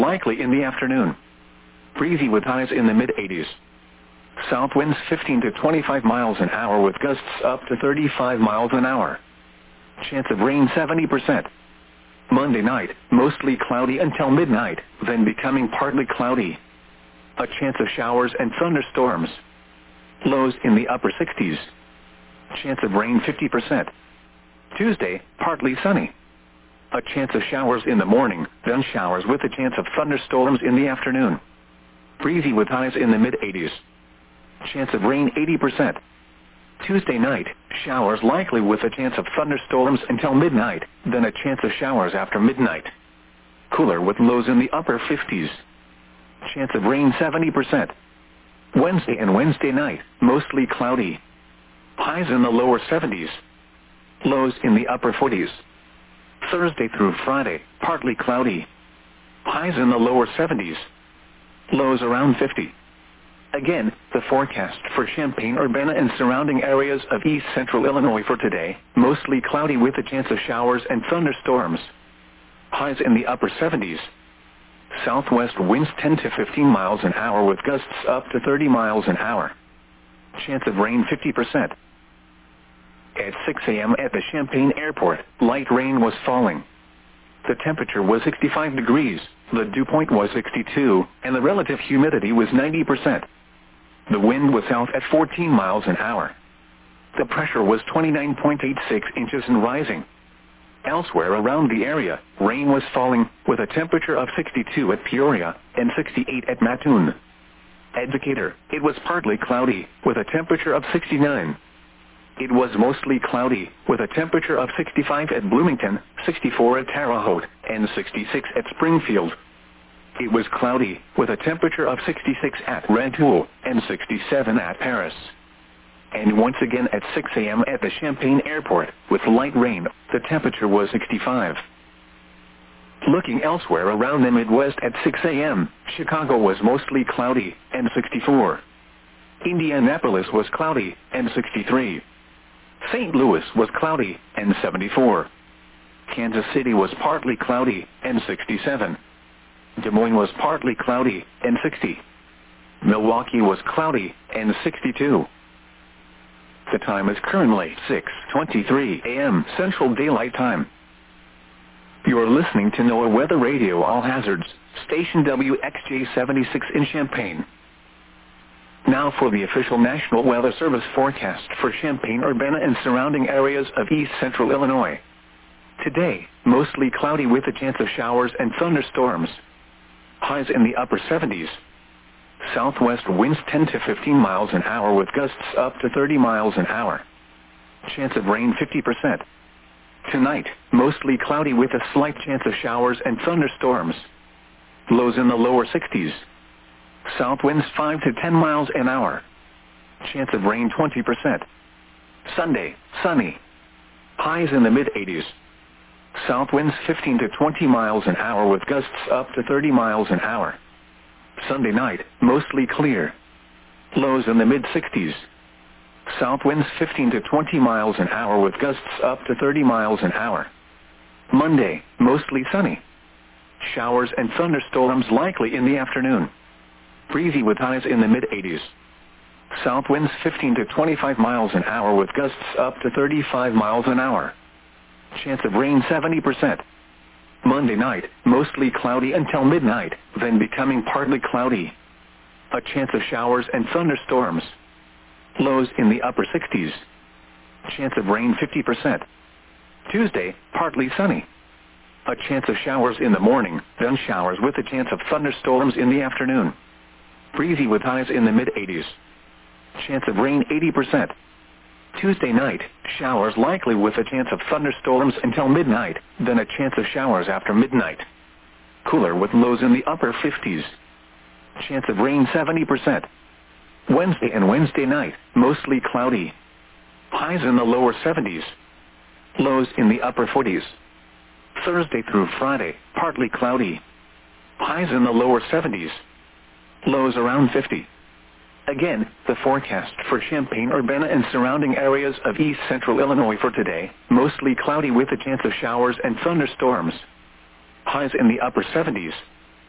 likely in the afternoon. Breezy with highs in the mid-80s. South winds 15 to 25 miles an hour with gusts up to 35 miles an hour. Chance of rain 70%. Monday night, mostly cloudy until midnight, then becoming partly cloudy. A chance of showers and thunderstorms. Lows in the upper 60s. Chance of rain 50%. Tuesday, partly sunny. A chance of showers in the morning, then showers with a chance of thunderstorms in the afternoon. Breezy with highs in the mid-80s. Chance of rain 80%. Tuesday night, showers likely with a chance of thunderstorms until midnight, then a chance of showers after midnight. Cooler with lows in the upper 50s. Chance of rain 70%. Wednesday and Wednesday night, mostly cloudy. Highs in the lower 70s. Lows in the upper 40s. Thursday through Friday, partly cloudy. Highs in the lower 70s. Lows around 50. Again, the forecast for Champaign-Urbana and surrounding areas of east central Illinois for today, mostly cloudy with a chance of showers and thunderstorms. Highs in the upper 70s. Southwest winds 10 to 15 miles an hour with gusts up to 30 miles an hour. Chance of rain 50%. At 6 a.m. at the Champaign Airport, light rain was falling. The temperature was 65 degrees, the dew point was 62, and the relative humidity was 90%. The wind was south at 14 miles an hour. The pressure was 29.86 inches and rising. Elsewhere around the area, rain was falling, with a temperature of 62 at Peoria and 68 at Mattoon. At Decatur, it was partly cloudy, with a temperature of 69. It was mostly cloudy, with a temperature of 65 at Bloomington, 64 at Terre Haute, and 66 at Springfield. It was cloudy, with a temperature of 66 at Rantoul, and 67 at Paris. And once again at 6 a.m. at the Champaign Airport, with light rain, the temperature was 65. Looking elsewhere around the Midwest at 6 a.m., Chicago was mostly cloudy, and 64. Indianapolis was cloudy, and 63. St. Louis was cloudy, and 74. Kansas City was partly cloudy, and 67. Des Moines was partly cloudy, and 60. Milwaukee was cloudy, and 62. The time is currently 6:23 a.m. Central Daylight Time. You are listening to NOAA Weather Radio All Hazards, station WXJ-76 in Champaign. Now for the official National Weather Service forecast for Champaign-Urbana and surrounding areas of east central Illinois. Today, mostly cloudy with a chance of showers and thunderstorms. Highs in the upper 70s. Southwest winds 10 to 15 miles an hour with gusts up to 30 miles an hour. Chance of rain 50%. Tonight, mostly cloudy with a slight chance of showers and thunderstorms. Lows in the lower 60s. South winds 5 to 10 miles an hour. Chance of rain 20%. Sunday, sunny. Highs in the mid-80s. South winds 15 to 20 miles an hour with gusts up to 30 miles an hour. Sunday night, mostly clear. Lows in the mid-60s. South winds 15 to 20 miles an hour with gusts up to 30 miles an hour. Monday, mostly sunny. Showers and thunderstorms likely in the afternoon. Breezy with highs in the mid-80s. South winds 15 to 25 miles an hour with gusts up to 35 miles an hour. Chance of rain 70%. Monday night, mostly cloudy until midnight, then becoming partly cloudy. A chance of showers and thunderstorms. Lows in the upper 60s. Chance of rain 50%. Tuesday, partly sunny. A chance of showers in the morning, then showers with a chance of thunderstorms in the afternoon. Breezy with highs in the mid-80s. Chance of rain 80%. Tuesday night, showers likely with a chance of thunderstorms until midnight, then a chance of showers after midnight. Cooler with lows in the upper 50s. Chance of rain 70%. Wednesday and Wednesday night, mostly cloudy. Highs in the lower 70s. Lows in the upper 40s. Thursday through Friday, partly cloudy. Highs in the lower 70s. Lows around 50. Again, the forecast for Champaign-Urbana and surrounding areas of east central Illinois for today, mostly cloudy with a chance of showers and thunderstorms. Highs in the upper 70s.